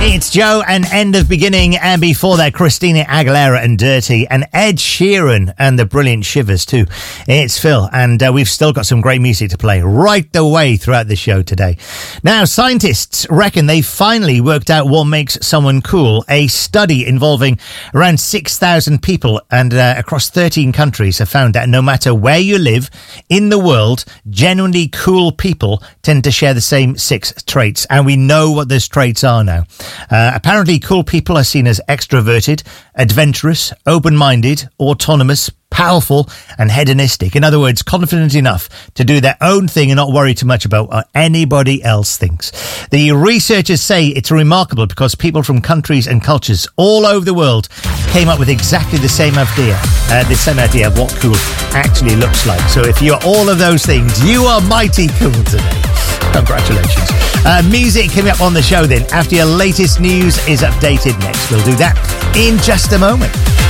It's Joe and End of Beginning, and before that, Christina Aguilera and Dirty, and Ed Sheeran and the brilliant Shivers too. It's Phil, and we've still got some great music to play right the way throughout the show today. Now, scientists reckon they finally worked out what makes someone cool. A study involving around 6,000 people and across 13 countries have found that no matter where you live in the world, genuinely cool people tend to share the same 6 traits, and we know what those traits are now. Apparently, cool people are seen as extroverted, adventurous, open-minded, autonomous, powerful and hedonistic. In other words, confident enough to do their own thing and not worry too much about what anybody else thinks. The researchers say it's remarkable because people from countries and cultures all over the world came up with exactly the same idea of what cool actually looks like. So if you're all of those things, you are mighty cool today. Congratulations. Music coming up on the show then, after your latest news is updated next. We'll do that in just a moment.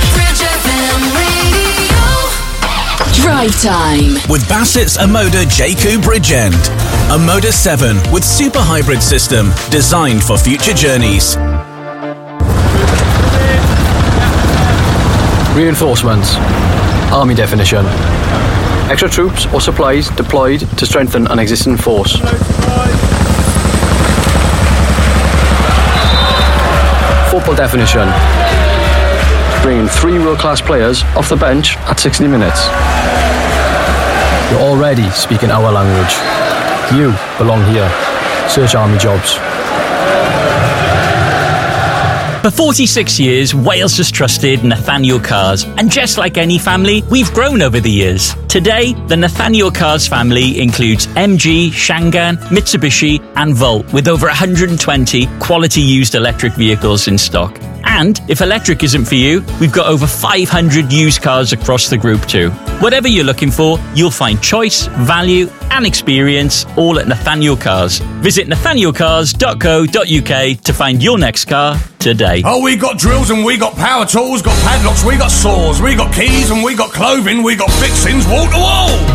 Drive Time with Bassett's Omoda J-Coupe Bridgend. Omoda 7 with super hybrid system designed for future journeys. Reinforcements. Army definition. Extra troops or supplies deployed to strengthen an existing force. Football definition. Bringing 3 world-class players off the bench at 60 minutes. You're already speaking our language. You belong here. Search Army Jobs. For 46 years, Wales has trusted Nathaniel Cars, and just like any family, we've grown over the years. Today, the Nathaniel Cars family includes MG, Shangan, Mitsubishi and Volt, with over 120 quality used electric vehicles in stock. And if electric isn't for you, we've got over 500 used cars across the group too. Whatever you're looking for, you'll find choice, value and experience all at Nathaniel Cars. Visit nathanielcars.co.uk to find your next car today. Oh, we got drills and we got power tools, got padlocks, we got saws, we got keys and we got clothing, we got fixings wall to wall.